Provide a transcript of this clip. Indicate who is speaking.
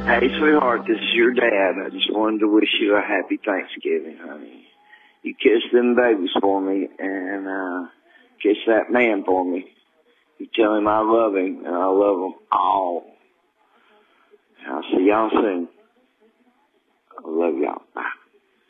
Speaker 1: Hey, sweetheart, this is your dad. I just wanted to wish you a happy Thanksgiving, honey. You kiss them babies for me, and kiss that man for me. You tell him I love him, and I love them all. I'll see y'all soon. I love y'all. Bye.